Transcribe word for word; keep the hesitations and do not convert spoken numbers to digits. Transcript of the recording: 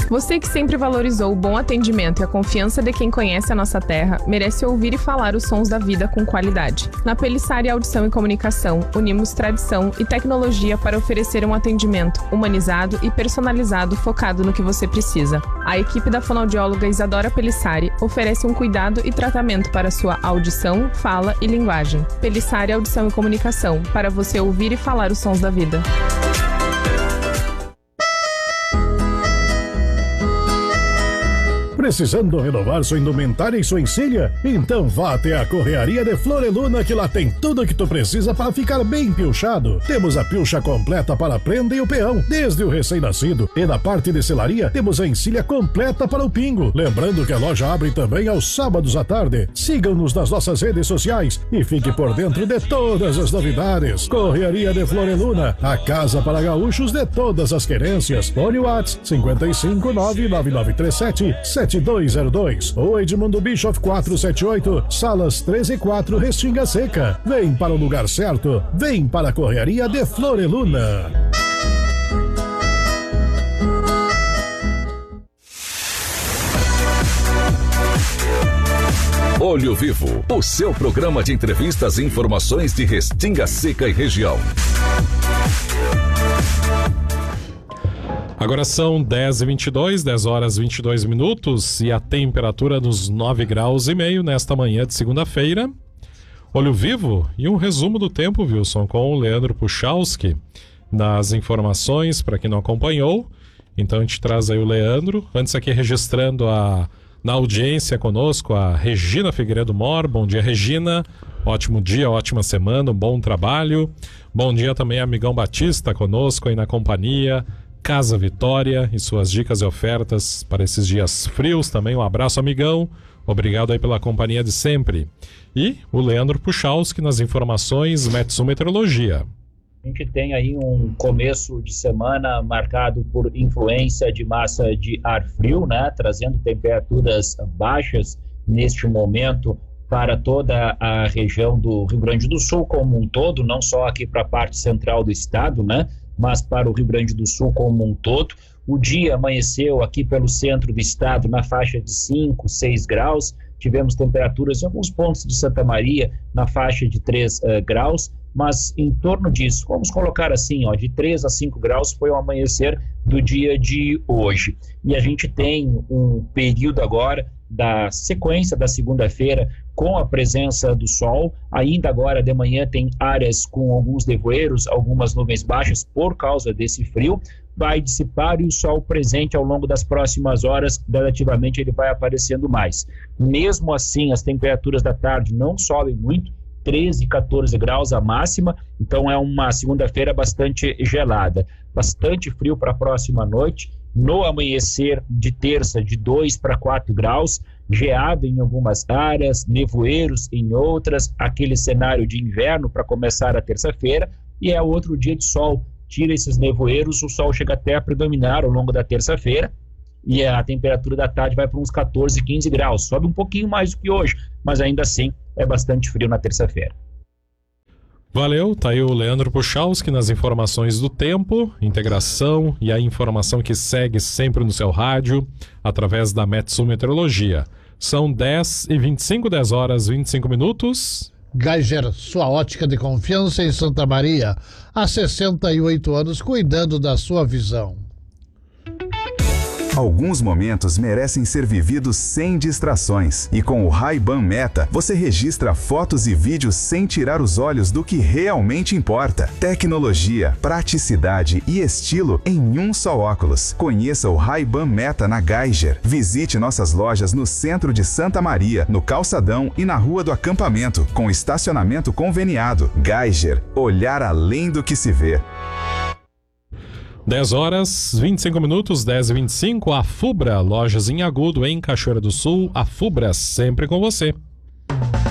Você que sempre valorizou o bom atendimento e a confiança de quem conhece a nossa terra, merece ouvir e falar os sons da vida com qualidade. Na Pelissari Audição e Comunicação, unimos tradição e tecnologia para oferecer um atendimento humanizado e personalizado focado no que você precisa. A equipe da fonoaudióloga Isadora Pelissari oferece um cuidado e tratamento para sua audição, fala e linguagem. Pelissari Audição e Comunicação, para você ouvir e falar os sons da vida. Precisando renovar sua indumentária e sua encilha? Então vá até a Correaria de Floreluna, que lá tem tudo o que tu precisa para ficar bem pilchado. Temos a pilcha completa para a prenda e o peão, desde o recém-nascido. E na parte de selaria, temos a encilha completa para o pingo. Lembrando que a loja abre também aos sábados à tarde. Sigam-nos nas nossas redes sociais e fique por dentro de todas as novidades. Correaria de Floreluna, a casa para gaúchos de todas as querências. Fone Whats cinco cinco nove nove nove três sete sete dois zero dois ou Edmundo Bischoff quatrocentos e setenta e oito, Salas treze e quatro, Restinga Seca. Vem para o lugar certo, vem para a Correaria de Floreluna. Olho Vivo, o seu programa de entrevistas e informações de Restinga Seca e região. Agora são dez e vinte e dois, dez horas e vinte e dois minutos e a temperatura nos nove graus e meio nesta manhã de segunda-feira. Olho Vivo e um resumo do tempo, Wilson, com o Leandro Puchalski nas informações para quem não acompanhou. Então a gente traz aí o Leandro. Antes aqui registrando a, na audiência conosco a Regina Figueiredo Mor. Bom dia, Regina. Ótimo dia, ótima semana, um bom trabalho. Bom dia também, amigão Batista conosco aí na companhia. Casa Vitória e suas dicas e ofertas para esses dias frios também. Um abraço, amigão. Obrigado aí pela companhia de sempre. E o Leandro Puchalski nas informações Metsu Meteorologia. A gente tem aí um começo de semana marcado por influência de massa de ar frio, né? Trazendo temperaturas baixas neste momento para toda a região do Rio Grande do Sul como um todo, não só aqui para a parte central do estado, né? Mas para o Rio Grande do Sul como um todo. O dia amanheceu aqui pelo centro do estado na faixa de cinco, seis graus. Tivemos temperaturas em alguns pontos de Santa Maria na faixa de três uh, graus, mas em torno disso, vamos colocar assim, ó, de três a cinco graus foi o amanhecer do dia de hoje. E a gente tem um período agora da sequência da segunda-feira com a presença do sol. Ainda agora de manhã tem áreas com alguns nevoeiros, algumas nuvens baixas por causa desse frio. Vai dissipar e o sol presente ao longo das próximas horas, gradativamente ele vai aparecendo mais. Mesmo assim, as temperaturas da tarde não sobem muito, treze, quatorze graus a máxima, então é uma segunda-feira bastante gelada. Bastante frio para a próxima noite. No amanhecer de terça, de dois para quatro graus, geada em algumas áreas, nevoeiros em outras, aquele cenário de inverno para começar a terça-feira, e é outro dia de sol. Tira esses nevoeiros, o sol chega até a predominar ao longo da terça-feira, e a temperatura da tarde vai para uns quatorze, quinze graus, sobe um pouquinho mais do que hoje, mas ainda assim é bastante frio na terça-feira. Valeu, tá aí o Leandro Puchalski nas informações do tempo, integração e a informação que segue sempre no seu rádio, através da Metsu Meteorologia. São dez e vinte e cinco, dez horas e vinte e cinco minutos. Geiger, sua ótica de confiança em Santa Maria, há sessenta e oito anos cuidando da sua visão. Alguns momentos merecem ser vividos sem distrações. E com o Ray-Ban Meta, você registra fotos e vídeos sem tirar os olhos do que realmente importa. Tecnologia, praticidade e estilo em um só óculos. Conheça o Ray-Ban Meta na Geiger. Visite nossas lojas no centro de Santa Maria, no Calçadão e na Rua do Acampamento, com estacionamento conveniado. Geiger, olhar além do que se vê. dez horas, vinte e cinco minutos, dez e vinte e cinco, a Fubra, lojas em Agudo, em Cachoeira do Sul. A Fubra, sempre com você.